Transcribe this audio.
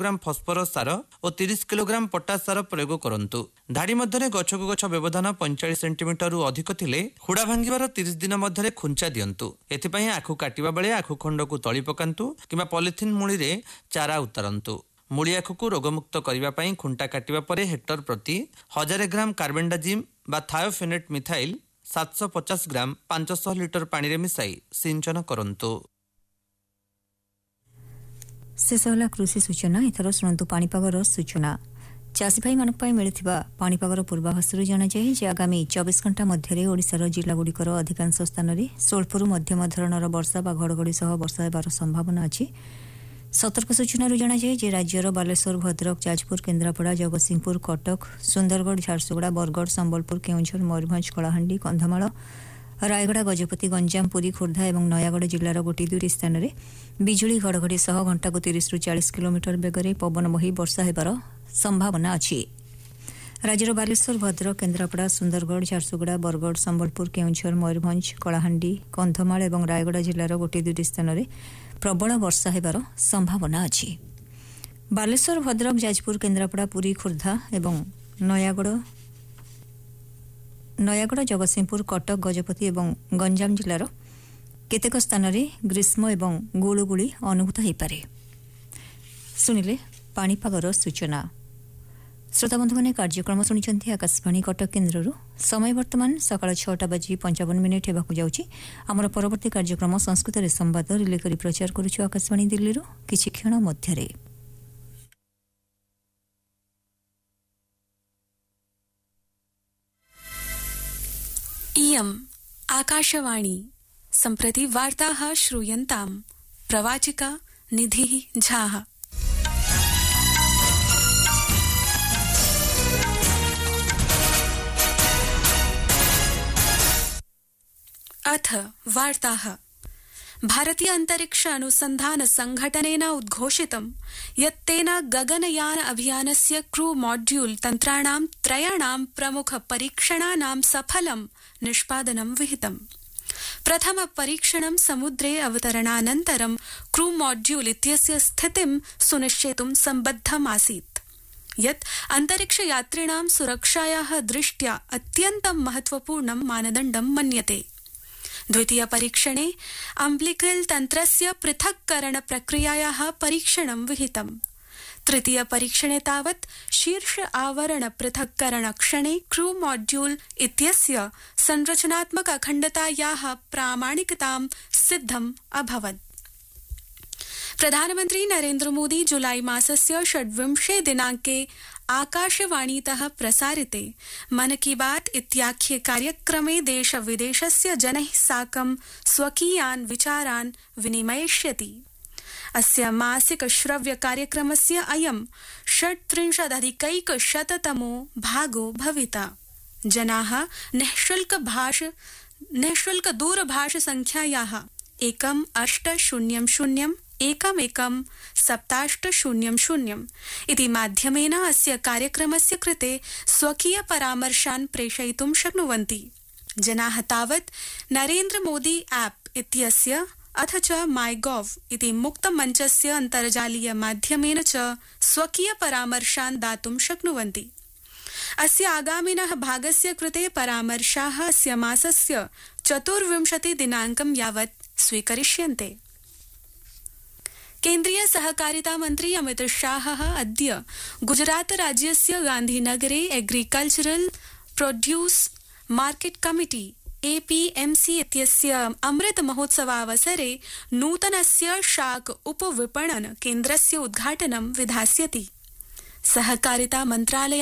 Kilogram phosphorus सार और 30 kilogram potash सार प्रयोग करंतु। धाड़ी मध्य गछ को गछ व्यवधान 45 सेंटीमीटर अधिक थिले हुड़ा भांगिबार 30 दिन मध्य खुंचा दियंतु। एथिपई आखु काटिबा बेले आखु खंड को तली पकांतु किबा पॉलिथिन मूली रे चारा उतारंतु। मूली आखु को रोगमुक्त करबा पई खुंटा काटिबा परे हेक्टर प्रति 1000 ग्राम कार्बेंडाजिम बा थायोफेनेट मिथाइल 750 ग्राम 500 लिटर पानी रे मिसाई सिंचन करंतु। शेष होला कृषि सूचना। एथर शुणु पाणीपागर सूचना। चाषी भाई मानक पाई मिलिथिबा पाणीपागर पूर्वाभासरू जणाଯାଏ जे आगामी 24 घंटा मध्यरे ओडिशार जिल्लागुड़िकर अधिकांश स्थान रे स्वल्परू मध्यम धरणर वर्षा बा घड़घड़ी सह वर्षा हेबार संभावना अछि। सतर्क सूचनारू जणाଯାଏ जे राज्यर बालेश्वर भद्रक जाजपुर केन्द्रापड़ा जगतसिंहपुर कटक सुंदरगढ़ झारसुगुड़ा बरगढ़ संबलपुर केउंझर मयूरभंज कलाहांडी कंधमाल रायगड़ा गजपति गंजाम पुरी खोर्धा और नयागढ़ जिलार गोटी दुई स्थान में बिजुली घड़घड़ी सह घंटा को 30 ରୁ 40 किलोमीटर बेगर पवन बही वर्षा हेबार संभावना अछि। राज्यर बालेश्वर भद्रक केन्द्रापड़ा सुंदरगढ़ झारसुगुड़ा बरगढ़ संबलपुर केउंझर मयूरभंज कलाहांडी कंधमाल और रायगड़ा जिलार गोटी दुई स्थान में प्रबल वर्षा हेबार संभावना अछि। बालेश्वर भद्रक जाजपुर केन्द्रापड़ा पुरी खोर्धा और नयागढ़ जगतसिंहपुर कटक गजपति और गंजाम जिलार केतेक स्थान में ग्रीष्म और गुळुगुळी अनुभूत होइपारे। सुनिले पाणीपागर सूचना। श्रोता बंधु मैंने कार्यक्रम शुणी आकाशवाणी कटक केन्द्र समय वर्तमान सकाळ 6:55 हेबाकु जाउछि। आमर परवर्ती कार्यक्रम संस्कृत रे संवाद रिले करी प्रचार करूछु आकाशवाणी दिल्ली किछि क्षण मध्यरे। इयम् आकाशवाणी सम्प्रति वार्ताः श्रूयन्ताम्। प्रवाचिका निधिः झाः। अथ वार्ताः। भारतीय अंतरिक्ष अनुसंधान संघटनेन उद्घोषितं यत् तेन गगनयान अभियानस्य क्रू मॉड्यूल तन्त्राणां त्रयाणां प्रमुख परीक्षणानां सफलं निष्पादनं विहितम्। प्रथम परीक्षणं समुद्रे अवतरणानन्तरं क्रू मॉड्यूल इत्यस्य स्थितिं सुनिश्चेतुं सम्बद्धम् आसीत्, यत् अंतरिक्षयात्रिणां सुरक्षायाः दृष्ट्या अत्यन्तं महत्वपूर्णं मानदण्डं मन्यते। द्वितीय परीक्षणे अम्बिलिकल तन्त्रस्य पृथक्करण प्रक्रियायाः परीक्षणं विहितम्। तृतीय परीक्षणे तावत् शीर्ष आवरण पृथक्करण क्षणे क्रू मॉड्यूल इत्यस्य संरचनात्मक अखण्डतायाः प्रामाणिकतां सिद्धम् अभवत्। प्रधानमन्त्री नरेन्द्र मोदी जुलाई मासस्य 26 दिनाङ्के आकाशवाणीतः प्रसारिते मन की बात इत्याख्ये कार्यक्रमे देश विदेशस्य जनैः साकं स्वकीयान् विचारान् विनिमयिष्यति। अस्य मासिक श्रव्य कार्यक्रमस्य अयं 37+100तमो भागो भविता। जनाः निःशुल्क दूरभाष संख्यायाः 1-800-11-7800 इति माध्यमेन अस्य कार्यक्रमस्य कृते स्वकीय परामर्शान् प्रेषयितुं शक्नुवन्ति। जनाः तावत् नरेन्द्र मोदी ऐप् इत्यस्य अथ च माइगोव इति मुक्तमञ्चस्य अन्तर्जालीय माध्यमेन च स्वकीय परामर्शान् दातुं शक्नुवन्ति। अस्य आगामिनः भागस्य कृते परामर्शाः अस्य मासस्य 24 दिनाङ्कं यावत् स्वीकरिष्यन्ते। केन्द्रीय सहकारिता मन्त्री अमित शाहः अद्य गुजरात राज्यस्य गान्धीनगरे agricultural produce market committee APMC इत्यस्य अमृत महोत्सवावसरे नूतनस्य शाक उपविपणन केन्द्रस्य उद्घाटनं विधास्यति। सहकारिता मन्त्रालय